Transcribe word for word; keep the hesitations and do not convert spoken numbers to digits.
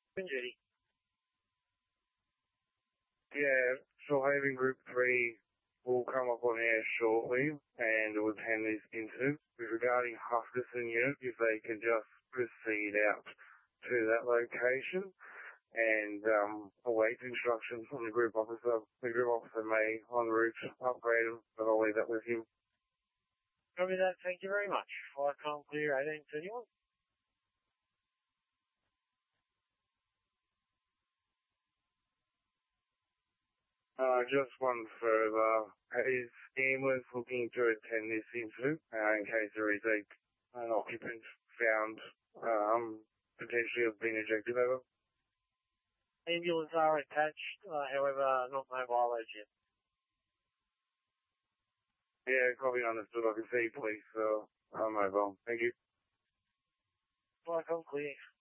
Judy. Yeah, Shoalhaven Group three will come up on air shortly, and it was handed into regarding Hufferson Unit, if they can just proceed out to that location and um, await instructions from the group officer. The group officer may, en route, upgrade them, but I'll leave that with you. Copy that. Thank you very much. Flycom clear eighteen thirty-one. Uh, just one further. Is Ambulance looking to attend this interview uh, in case there is a, an occupant found um, potentially have been ejected over? Ambulance are attached, uh, however, not mobile as yet. Yeah, copy understood. I can see police uh, on mobile. Thank you. Flycom clear.